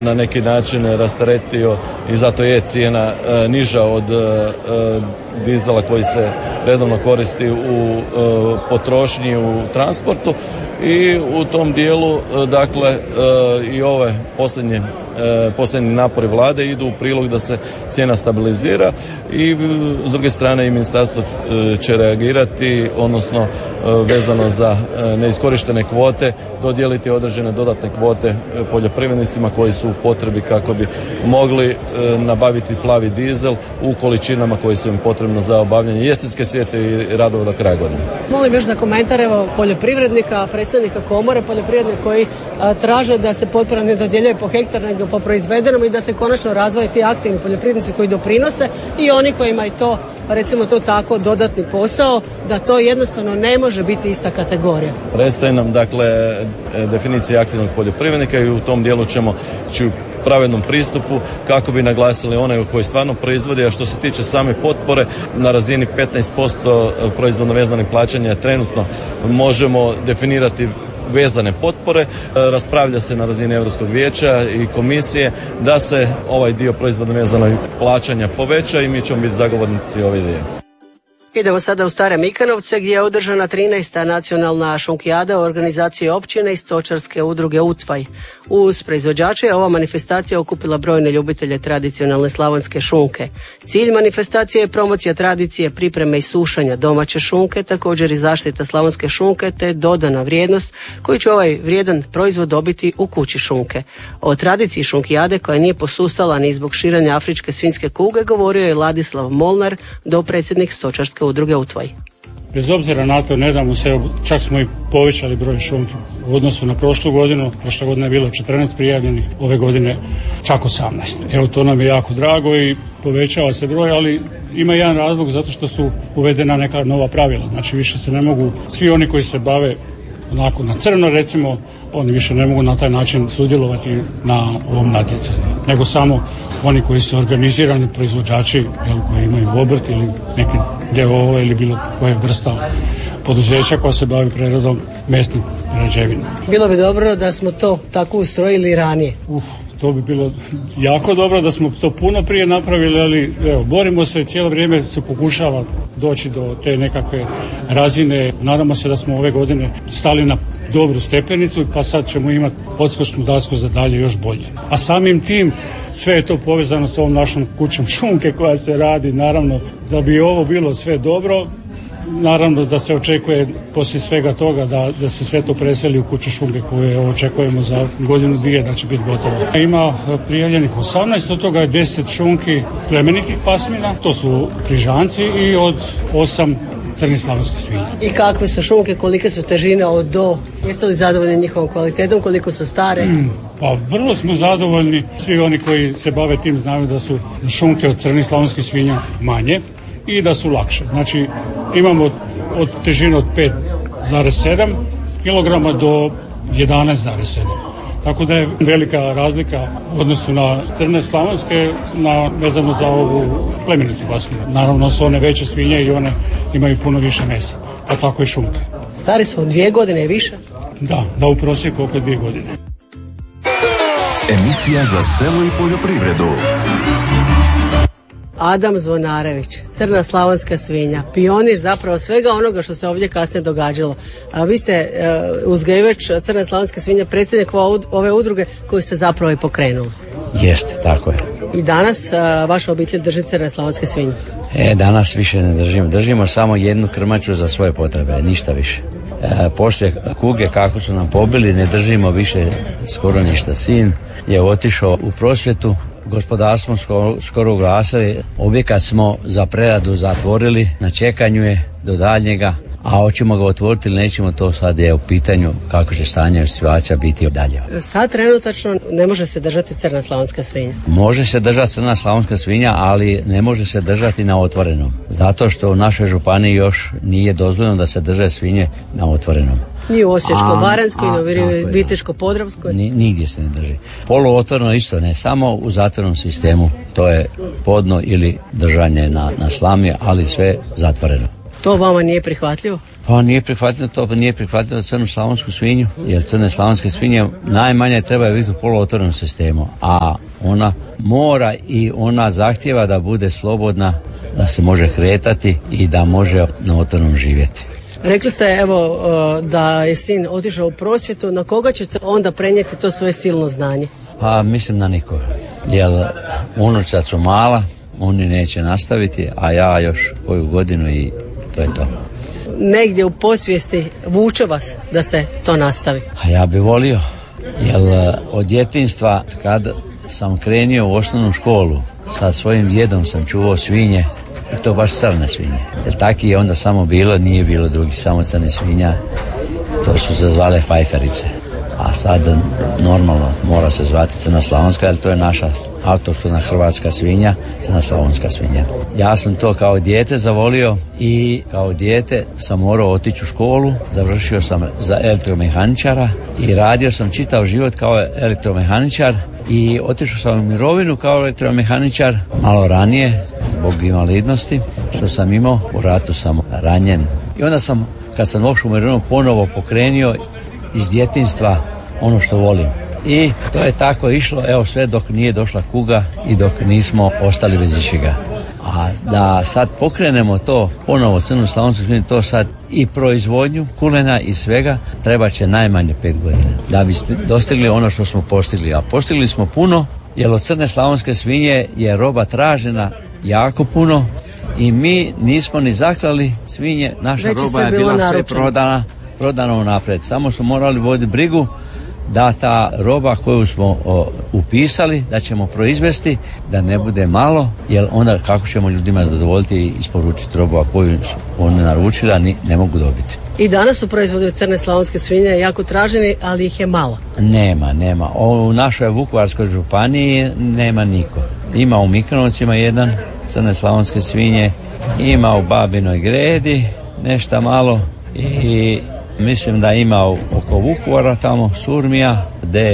na neki način rasteretio i zato je cijena niža od dizela koji se redovno koristi u potrošnji, u transportu i u tom dijelu dakle i ove posljednji napori vlade idu u prilog da se cijena stabilizira i s druge strane i ministarstvo će reagirati, odnosno vezano za neiskorištene kvote dodijeliti određene dodatne kvote poljoprivrednicima koji su u potrebi kako bi mogli nabaviti plavi dizel u količinama koje su im potrebno za obavljanje jesenske sjetve i radova do kraja godine. Molim još za komentar poljoprivrednika, predstavnika komore poljoprivrednika koji traže da se potpora ne dodjeljuje po hektar nego po proizvedenom i da se konačno razvoje ti aktivni poljoprivrednici koji doprinose i oni kojima je to, recimo to tako, dodatni posao, da to jednostavno ne može biti ista kategorija. Predstoji nam dakle definicija aktivnog poljoprivrednika i u tom dijelu ćemo u pravednom pristupu kako bi naglasili one koji stvarno proizvodi, a što se tiče same potpore na razini 15% proizvodno vezanih plaćanja trenutno možemo definirati vezane potpore. Raspravlja se na razini Europskog vijeća i komisije da se ovaj dio proizvodno vezanih plaćanja poveća i mi ćemo biti zagovornici ove ideje. Idemo sada u Stare Mikanovce gdje je održana 13. nacionalna šunkijada u organizaciji općine i stočarske udruge UCVAJ. Uz proizvođače je ova manifestacija okupila brojne ljubitelje tradicionalne slavonske šunke. Cilj manifestacije je promocija tradicije, pripreme i sušanja domaće šunke, također i zaštita slavonske šunke te dodana vrijednost koju će ovaj vrijedan proizvod dobiti u kući šunke. O tradiciji šunkijade koja nije posustala ni zbog širenja afričke svinjske kuge govorio je Ladislav Molnar, dopredsjednik stočarske udruge UCVAJ. Bez obzira na to ne damo se, čak smo i povećali broj šunki u odnosu na prošlu godinu. Prošle godine je bilo 14 prijavljenih, ove godine čak 18. Evo, to nam je jako drago i povećava se broj, ali ima jedan razlog zato što su uvedena neka nova pravila. Znači više se ne mogu, svi oni koji se bave onako na crno recimo, oni više ne mogu na taj način sudjelovati na ovom natjecanju, nego samo oni koji su organizirani proizvođači, koji imaju obrt ili neki d.o.o. ili bilo koje vrsta poduzeća koja se bavi preradom mesnih prerađevina. Bilo bi dobro da smo to tako ustrojili ranije. To bi bilo jako dobro da smo to puno prije napravili, ali evo, borimo se, cijelo vrijeme se pokušava doći do te nekakve razine. Nadamo se da smo ove godine stali na dobru stepenicu, pa sad ćemo imati odskočnu dasku za dalje još bolje. A samim tim sve je to povezano s ovom našom kućom šunke koja se radi, naravno da bi ovo bilo sve dobro. Naravno da se očekuje poslije svega toga da se sve to preseli u kuću šunke koje očekujemo za godinu dvije da će biti gotovo. Ima prijavljenih 18, od toga je 10 šunki plemenitih pasmina, to su križanci i od 8 crni slavonski svinja. I kakve su šunke, kolike su težine od do, jeste li zadovoljni njihovom kvalitetom, koliko su stare? Pa vrlo smo zadovoljni, svi oni koji se bave tim znaju da su šunke od crnih slavonskih svinja manje i da su lakše. Znači imamo od težine od 5,7 kg do 11,7. Tako da je velika razlika u odnosu na crne slavonske vezano za ovu plemenitu pasminu. Naravno su one veće svinje i one imaju puno više mesa, pa tako i šunke. Stari su 2 godine i više? Da, u prosjeku oko 2 godine. Emisija za selo i poljoprivredu. Adam Zvonarević, crna slavonska svinja, pionir zapravo svega onoga što se ovdje kasnije događalo. Vi ste uzgajivač crne slavonske svinje, predsjednik ove udruge koju ste zapravo i pokrenuli. Jeste, tako je. I danas vaša obitelj drži crne slavonske svinje? Danas više ne držimo. Držimo samo jednu krmaču za svoje potrebe, ništa više. Poslije kuge kako su nam pobili ne držimo više skoro ništa. Sin je otišao u prosvjetu, gospodarstvo skoro ugasili, objekat smo za preradu zatvorili, na čekanju je do daljnjega, a hoćemo ga otvoriti ili nećemo, to sad je u pitanju kako će stanje i situacija biti dalje. Sad trenutačno ne može se držati crna slavonska svinja? Može se držati crna slavonska svinja, ali ne može se držati na otvorenom, zato što u našoj županiji još nije dozvoljeno da se drže svinje na otvorenom. Ni u Osječko-baranjskoj, ni u Viteško-podravskoj? Nigdje se ne drži. Poluotvoreno isto, ne samo u zatvorenom sistemu, to je podno ili držanje na slami, ali sve zatvoreno. To vama nije prihvatljivo? Pa nije prihvatljivo crnu slavonsku svinju, jer crne slavonske svinje najmanje trebaju biti u poluotvorenom sistemu, a ona mora i ona zahtjeva da bude slobodna, da se može kretati i da može na otvorenom živjeti. Rekli ste evo da je sin otišao u prosvjetu, na koga ćete onda prenijeti to svoje silno znanje? Pa mislim na nikoga, jer unučad su mala, oni neće nastaviti, a ja još koju godinu i to je to. Negdje u podsvijesti vuče vas da se to nastavi? A ja bi volio, jer od djetinjstva kad sam krenio u osnovnu školu, sa svojim djedom sam čuvao svinje, i to baš crne svinje. Jer taki je onda samo bilo, nije bilo drugih, samo crne svinja, to su se zvale fajferice. A sad normalno mora se zvati crna slavonska, jer to je naša autohtona hrvatska svinja, crna slavonska svinja. Ja sam to kao dijete zavolio i kao dijete sam morao otići u školu, završio sam za elektromehaničara i radio sam čitav život kao elektromehaničar i otišao sam u mirovinu kao elektromehaničar malo ranije zbog invalidnosti što sam imao, u ratu sam ranjen. I onda sam, kad sam došao u mirovinu, ponovo pokrenio iz djetinjstva ono što volim. I to je tako išlo, evo sve dok nije došla kuga i dok nismo ostali bez ičega. A da sad pokrenemo to ponovo crnu slavonsku svinju, to sad i proizvodnju kulena i svega treba će najmanje 5 godina da biste dostigli ono što smo postigli. A postigli smo puno, jer od crne slavonske svinje je roba tražena jako puno i mi nismo ni zaklali svinje, naša roba je bila sve prodana unaprijed. Samo smo morali voditi brigu da ta roba koju smo upisali, da ćemo proizvesti, da ne bude malo, jer onda kako ćemo ljudima zadovoljiti i isporučiti robu koju oni naručili, a ne mogu dobiti. I danas su proizvodi crne slavonske svinje jako traženi, ali ih je malo. Nema. U našoj Vukovarskoj županiji nema niko. Ima u Mikanovcima jedan crne slavonske svinje, ima u Babinoj Gredi nešto malo i mislim da ima oko Vukovara tamo, Surmija,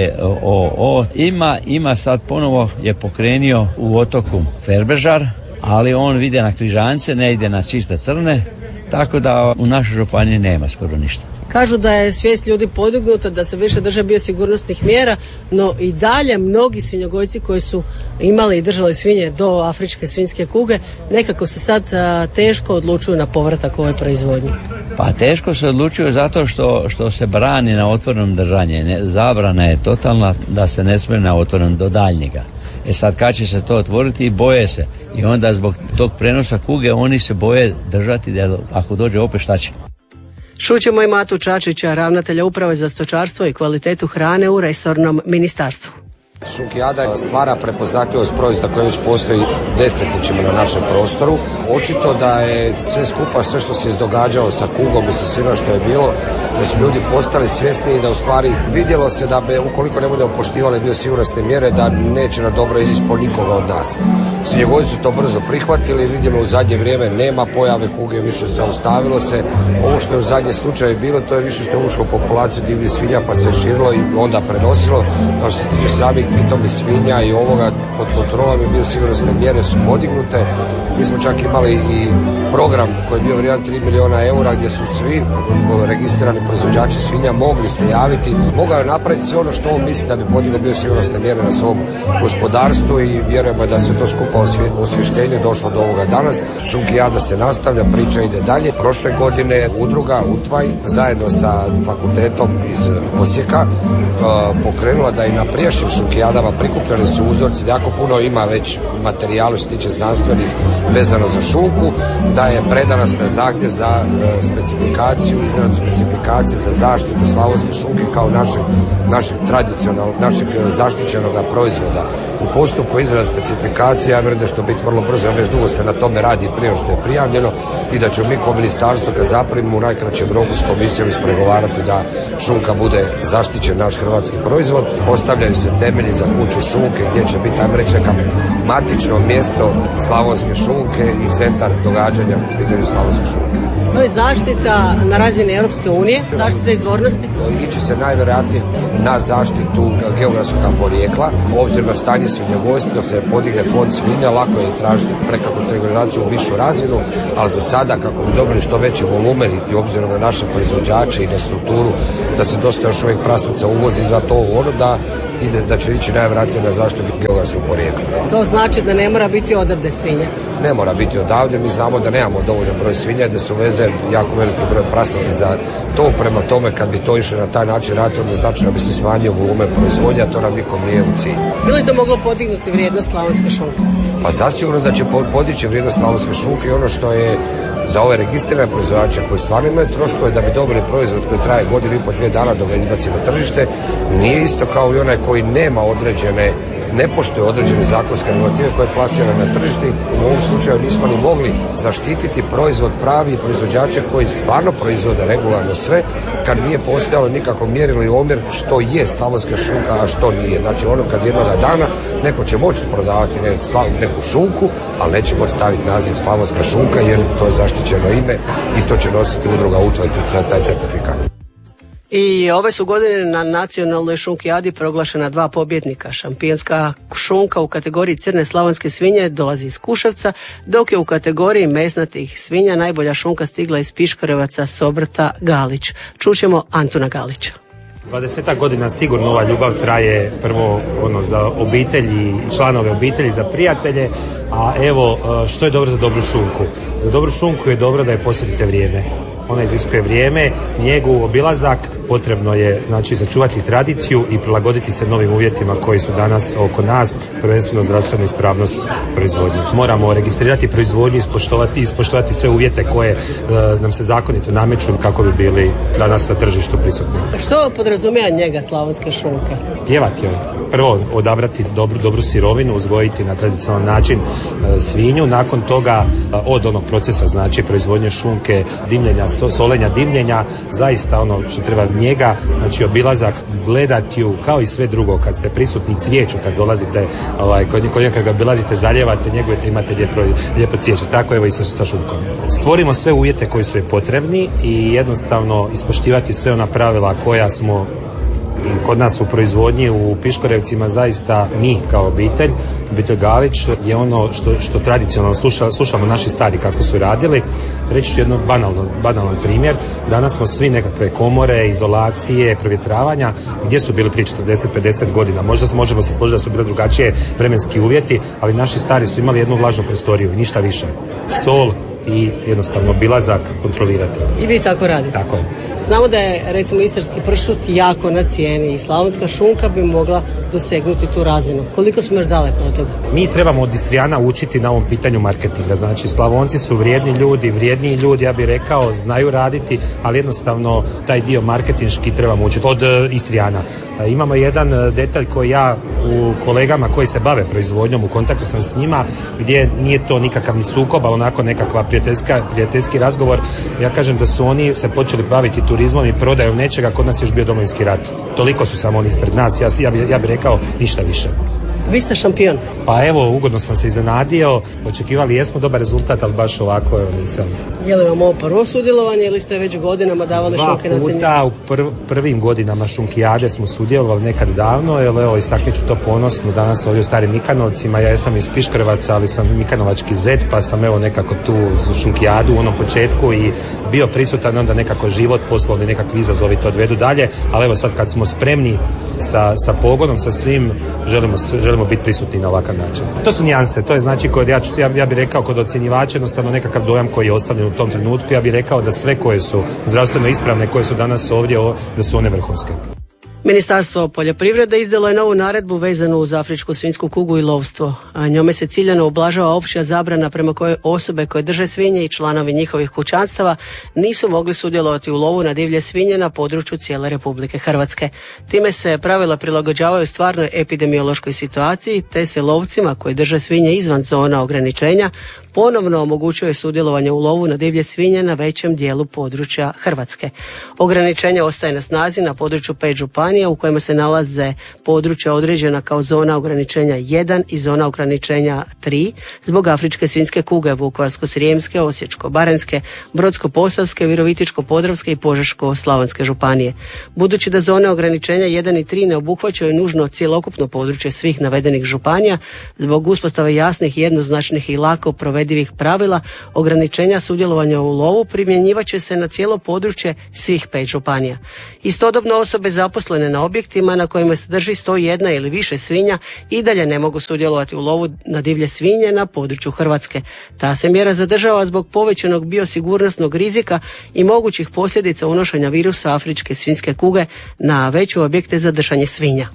DOO. Ima sad ponovo je pokrenio u otoku Ferbežar, ali on ide na križance, ne ide na čiste crne, tako da u našoj županiji nema skoro ništa. Kažu da je svijest ljudi podignuta, da se više drže biosigurnosnih mjera, no i dalje mnogi svinjogojci koji su imali i držali svinje do afričke svinjske kuge, nekako se sad teško odlučuju na povratak ove proizvodnje. Pa teško se odlučuju zato što se brani na otvorenom držanje. Zabrana je totalna da se ne smije na otvorenom do daljnjega. Sad kad će se to otvoriti i boje se. I onda zbog tog prenosa kuge oni se boje držati da ako dođe opet šta će. Čućemo i Matu Čačića, ravnatelja Uprave za stočarstvo i kvalitetu hrane u resornom ministarstvu. Šunkijada stvara prepoznatljivost proizvoda koji već postoji desetljećima na našem prostoru. Očito da je sve skupa, sve što se izdogađalo sa kugom i sa svima što je bilo, da su ljudi postali svjesni i da u stvari vidjelo se da bi, ukoliko ne budemo poštivali biosigurnosne mjere, da neće na dobro izići po nikoga od nas. Svinjogojci su to brzo prihvatili, vidimo u zadnje vrijeme nema pojave kuge, više zaustavilo se. Ovo što je u zadnje slučaje bilo, to je više što je ušlo u populaciju divljih svinja pa se širilo i onda prenosilo. Kao što se tiče samih pitomih svinja i ovoga pod kontrolom je biosigurnosne mjere su podignute. Mi smo čak imali i program koji je bio vrijedan 3 milijuna eura gdje su svi registrirani proizvođači svinja mogli se javiti. Mogao je napraviti sve ono što on misli da bi podigao biosigurnosne mjere na svom gospodarstvu i vjerujemo da se to skupa osvještenje došlo do ovoga danas. Šunkijada se nastavlja, priča ide dalje. Prošle godine udruga Utvaj zajedno sa fakultetom iz Osijeka pokrenula da i na prijašnjim šunkijadama prikupljeni su uzorci, da jako puno ima već materijala što se tiče znanstvenih vezano za šunku, da je predana zahtjev za specifikaciju, izradu specifikacije za zaštitu slavonske šunke kao našeg tradicionalnog, našeg zaštićenog proizvoda. U postupku izrada specifikacije, ja vjerujem da će to biti vrlo brzo, već dugo se na tome radi prije što je prijavljeno i da ćemo mi kao ministarstvo kad zaprimimo u najkraćem roku s komisijom ispregovarati da šunka bude zaštićen naš hrvatski proizvod. Postavljaju se temelji za kuću šunke gdje će biti, ajmo reći, neka matično mjesto slavonske šunke i centar događanja u pitanju slavonske šunke. To je zaštita na razini Europske unije, zaštita izvornosti? Ići se najvjerojatnije na zaštitu geografskog porijekla. Obzirom na stanje svinjogojstva, dok se podigne fond svinja, lako je tražiti prekategorizaciju u višu razinu, ali za sada kako bi dobili što veći volumen i obzirom na naše proizvođače i na strukturu, da se dosta još uvijek prasaca uvozi za to da će ići najvjerojatnije na zaštitu geografskog porijekla. To znači da ne mora biti odavde svinja? Ne mora biti odavde, mi znamo da nemamo dovoljan broj svinja, da se uveze jako veliki broj prasadi za to. Prema tome, kad bi to išlo na taj način raditi, onda znači da bi se smanjio volumen proizvodnje, a to nam nikom nije u cilju. Bi li to moglo podignuti vrijednost slavonske šunke? Pa zasigurno da će podići vrijednost slavonske šunke i ono što je za ove registrirane proizvođače koji stvarno imaju troškove da bi dobili proizvod koji traje godinu i po 2 dana dok ga izbaci na tržište, nije isto kao i onaj koji nema ne poštuje određene zakonske regulative koje plasira na tržište. U ovom slučaju nismo ni mogli zaštititi proizvod pravi proizvođače koji stvarno proizvode regularno sve, kad nije postojalo nikako mjerilo i omjer što je slavonska šunka, a što nije. Znači ono kad jednoga dana neko će moći prodavati neku šunku, ali neće moći staviti naziv slavonska šunka jer to je zaštićeno ime i to će nositi udruga UTVA i taj certifikat. I ove su godine na nacionalnoj šunkijadi proglašena 2 pobjednika. Šampionska šunka u kategoriji crne slavonske svinje dolazi iz Kuševca, dok je u kategoriji mesnatih svinja najbolja šunka stigla iz Piškorevaca s obrta Galić. Čućemo Antuna Galića. 20 godina sigurno ova ljubav traje prvo za obitelji, članove obitelji, za prijatelje, a evo što je dobro za dobru šunku. Za dobru šunku je dobro da je posvetite vrijeme. Ona iziskuje vrijeme, njegu, obilazak, potrebno je sačuvati tradiciju i prilagoditi se novim uvjetima koji su danas oko nas, prvenstveno zdravstvena ispravnost proizvodnje. Moramo registrirati proizvodnju i ispoštovati sve uvjete koje nam se zakonito nameću kako bi bili danas na tržištu prisutni. Što podrazumijeva njega slavonske šunke? Pjevati joj. Prvo odabrati dobru sirovinu, uzgojiti na tradicionalan način svinju, nakon toga od onog procesa proizvodnje šunke, dimljenja, solenja, dimljenja, zaista ono što treba njega, obilazak, gledati ju kao i sve drugo, kad ste prisutni cvijeću, kad dolazite kod njega, kad ga obilazite, zaljevate, njegujete, imate lijepo cvijeće, tako evo i sa šunkom. Stvorimo sve uvjete koji su je potrebni i jednostavno ispoštivati sve ona pravila koja smo kod nas u proizvodnji u Piškorevcima. Zaista mi kao obitelj Galić je ono što tradicionalno slušamo naši stari kako su radili. Reći ću jedno banalan primjer. Danas smo svi nekakve komore, izolacije, provjetravanja, gdje su bili prije 40-50 godina. Možda možemo se složiti da su bile drugačije vremenski uvjeti, ali naši stari su imali jednu vlažnu prostoriju i ništa više. Sol i jednostavno obilazak kontrolirati. I vi tako radite? Tako je. Znamo da je recimo istarski pršut jako na cijeni i slavonska šunka bi mogla dosegnuti tu razinu. Koliko smo još daleko od toga? Mi trebamo od Istrijana učiti na ovom pitanju marketinga. Znači Slavonci su vrijedniji ljudi, ja bih rekao, znaju raditi, ali jednostavno taj dio marketinški trebamo učiti od Istrijana. Imamo jedan detalj koji ja u kolegama koji se bave proizvodnjom, u kontaktu sam s njima, gdje nije to nikakav ni sukob, ali onako nekakva prijateljski razgovor. Ja kažem da su oni se počeli baviti turizmom i prodajom nečega, kod nas je još bio Domovinski rat. Toliko su samo oni ispred nas, ja bih rekao ništa više. Vi ste šampion. Pa evo, ugodno sam se iznenadio, očekivali jesmo dobar rezultat, ali baš ovako nisam. Je li vam ovo prvo sudjelovanje ili ste već godinama davali šunke na ocjenje? 2 puta u prvim godinama šunkijade smo sudjelovali nekad davno, jer evo, istaknut ću to ponosno danas ovdje u Starim Mikanovcima. Ja sam iz Piškorevaca, ali sam Mikanovački zet, pa sam evo nekako tu u šunkijadu u onom početku i bio prisutan, onda nekako život, poslovni nekakvi izazovi to odvedu dalje, ali evo sad kad smo spremni sa pogonom, sa svim, želimo biti prisutni na ovakav način. To su nijanse, to je znači ja bih rekao kod ocjenjivača jednostavno nekakav dojam koji je ostavljen u tom trenutku. Ja bih rekao da sve koje su zdravstveno ispravne, koje su danas ovdje, da su one vrhunske. Ministarstvo poljoprivrede izdalo je novu naredbu vezanu uz afričku svinjsku kugu i lovstvo, a njome se ciljano ublažava opća zabrana prema kojoj osobe koje drže svinje i članovi njihovih kućanstava nisu mogli sudjelovati u lovu na divlje svinje na području cijele Republike Hrvatske. Time se pravila prilagođavaju stvarnoj epidemiološkoj situaciji, te se lovcima koji drže svinje izvan zona ograničenja ponovno omogućuje sudjelovanje u lovu na divlje svinje na većem dijelu područja Hrvatske. Ograničenje ostaje na snazi na području 5 županija u kojima se nalaze područja određena kao zona ograničenja 1 i zona ograničenja 3 zbog afričke svinjske kuge Vukovarsko-srijemske, Osječko-baranjske, Brodsko-posavske, Virovitičko-podravske i Požeško-slavonske županije. Budući da zone ograničenja 1 i 3 ne obuhvaćaju nužno cjelokupno područje svih navedenih županija, zbog uspostave jasnih, jednoznačnih i lako provedivih pravila, ograničenja sudjelovanja u lovu primjenjivat će se na cijelo područje svih 5 županija. Istodobno osobe zaposlene na objektima na kojima se drži 101 ili više svinja i dalje ne mogu sudjelovati u lovu na divlje svinje na području Hrvatske. Ta se mjera zadržava zbog povećanog biosigurnosnog rizika i mogućih posljedica unošenja virusa afričke svinjske kuge na veće objekte za držanje svinja.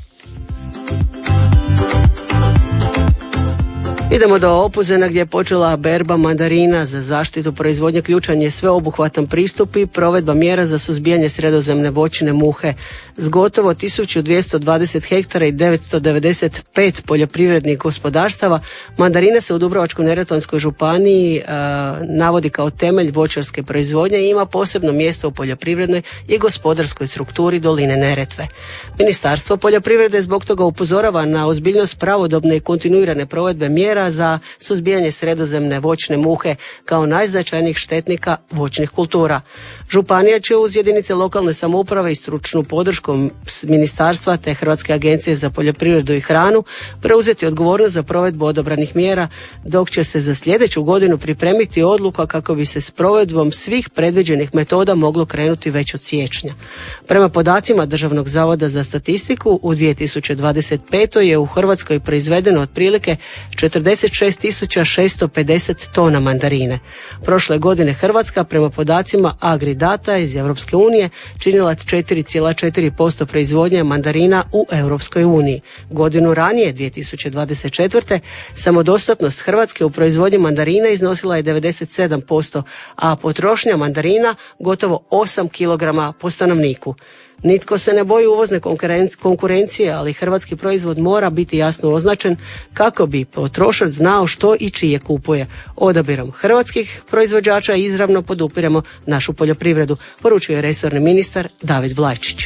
Idemo do Opuzena gdje je počela berba mandarina. Za zaštitu proizvodnje ključan je sveobuhvatan pristup i provedba mjera za suzbijanje sredozemne voćne muhe. S gotovo 1220 hektara i 995 poljoprivrednih gospodarstava, mandarina se u Dubrovačko-neretvanskoj županiji navodi kao temelj voćarske proizvodnje i ima posebno mjesto u poljoprivrednoj i gospodarskoj strukturi doline Neretve. Ministarstvo poljoprivrede zbog toga upozorava na ozbiljnost pravodobne i kontinuirane provedbe mjera za suzbijanje sredozemne voćne muhe kao najznačajnijih štetnika voćnih kultura. Županija će uz jedinice lokalne samouprave i stručnu podršku ministarstva te Hrvatske agencije za poljoprivredu i hranu preuzeti odgovornost za provedbu odabranih mjera, dok će se za sljedeću godinu pripremiti odluka kako bi se s provedbom svih predviđenih metoda moglo krenuti već od siječnja. Prema podacima Državnog zavoda za statistiku, u 2025. je u Hrvatskoj proizvedeno otprilike 46.650 tona mandarine. Prošle godine Hrvatska prema podacima Agridata iz Europske unije činila 4,4% proizvodnje mandarina u Europskoj uniji. Godinu ranije, 2024. samodostatnost Hrvatske u proizvodnji mandarina iznosila je 97%, a potrošnja mandarina gotovo 8 kg po stanovniku. Nitko se ne boji uvozne konkurencije, ali hrvatski proizvod mora biti jasno označen kako bi potrošač znao što i čije kupuje. Odabirom hrvatskih proizvođača izravno podupiremo našu poljoprivredu, poručuje resorni ministar David Vlajčić.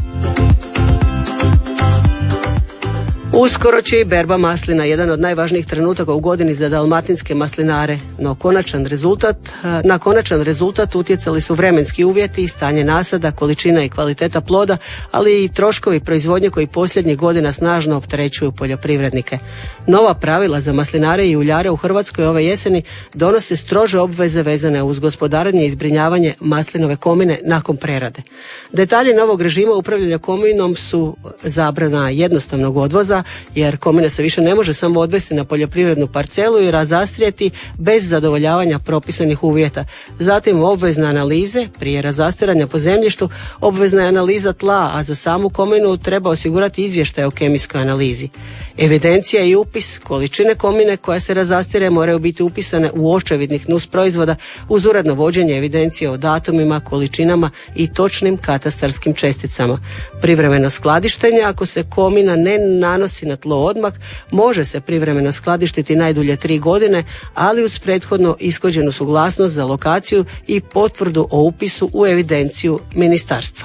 Uskoro će i berba maslina, jedan od najvažnijih trenutaka u godini za dalmatinske maslinare, no na konačan rezultat utjecali su vremenski uvjeti, stanje nasada, količina i kvaliteta ploda, ali i troškovi proizvodnje koji posljednjih godina snažno opterećuju poljoprivrednike. Nova pravila za maslinare i uljare u Hrvatskoj ove jeseni donose strože obveze vezane uz gospodarenje i zbrinjavanje maslinove komine nakon prerade. Detalji novog režima upravljanja kominom su zabrana jednostavnog odvoza, jer komina se više ne može samo odvesti na poljoprivrednu parcelu i razastrijeti bez zadovoljavanja propisanih uvjeta. Zatim obvezne analize, prije razastiranja po zemljištu, obvezna je analiza tla, a za samu kominu treba osigurati izvještaj o kemijskoj analizi. Evidencija i upis količine komine koja se razastire moraju biti upisane u očevidnik nusproizvoda uz uredno vođenje evidencije o datumima, količinama i točnim katastarskim česticama. Privremeno skladištenje, ako se komina ne nanosi na tlo odmah, može se privremeno skladištiti najdulje 3 godine, ali uz prethodno ishođenu suglasnost za lokaciju i potvrdu o upisu u evidenciju ministarstva.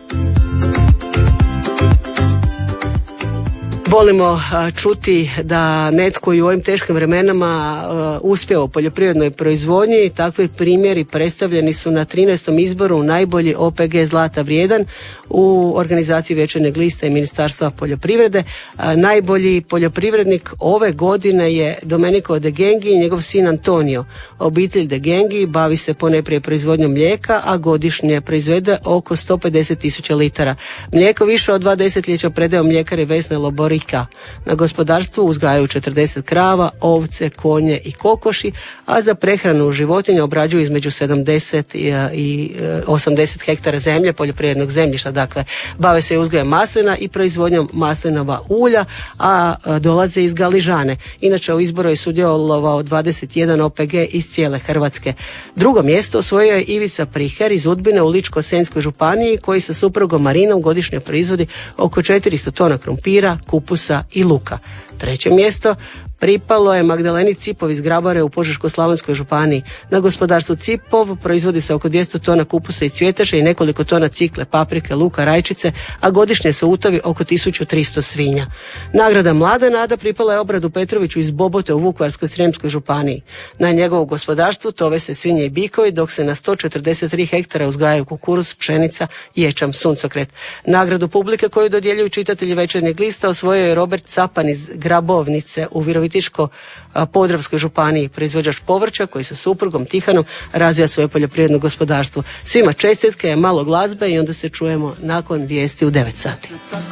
Volimo čuti da netko i u ovim teškim vremenama uspjeva u poljoprivrednoj proizvodnji. Takvi primjeri predstavljeni su na 13. izboru najbolji OPG Zlata vrijedan u organizaciji Večernjeg lista i Ministarstva poljoprivrede. Najbolji poljoprivrednik ove godine je Domenico De Gengi i njegov sin Antonio. Obitelj De Gengi bavi se ponajprije proizvodnjom mlijeka, a godišnje proizvede oko 150.000 litara. Mlijeko više od 2 desetljeća predaje mljekari Vesne Loborika. Na gospodarstvu uzgajaju 40 krava, ovce, konje i kokoši, a za prehranu životinja obrađuju između 70 i 80 hektara zemlje, poljoprivrednog zemljišta. Dakle, bave se uzgojem maslina i proizvodnjom maslinova ulja, a dolaze iz Galižane. Inače, u izboru je sudjelovao 21 OPG iz cijele Hrvatske. Drugo mjesto osvojio je Ivica Priher iz Udbine u Ličko-senjskoj županiji, koji sa suprugom Marinom godišnje proizvodi oko 400 tona krumpira, kupusa i luka. Treće mjesto pripalo je Magdaleni Cipov iz Grabare u Požeško-slavonskoj županiji. Na gospodarstvu Cipov proizvodi se oko 200 tona kupusa i cvjetaša i nekoliko tona cikle, paprike, luka, rajčice, a godišnje se utovi oko 1300 svinja. Nagrada Mlada nada pripala je Obradu Petroviću iz Bobote u Vukovarsko-srijemskoj županiji. Na njegovu gospodarstvu tove se svinje i bikovi, dok se na 143 hektara uzgajaju kukuruz, pšenica, ječam, suncokret. Nagradu publike koju dodjeljuju čitatelji Večernjeg lista osvojio je Robert Capan iz Grabovnice u Virovitičko-podravskoj županiji, proizvođač povrća koji sa suprugom Tihanom razvija svoje poljoprivredno gospodarstvo. Svima čestitke, malo glazbe i onda se čujemo nakon vijesti u 9 sati.